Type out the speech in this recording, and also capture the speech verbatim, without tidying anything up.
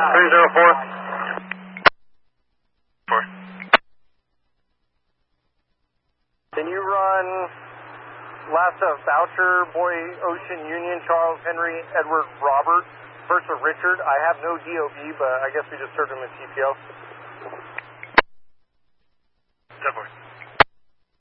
three zero four. Four. Can you run last of Boucher, Boy, Ocean, Union, Charles, Henry, Edward, Robert, first of Richard? I have no D O B, but I guess we just served him in T P O. ten four.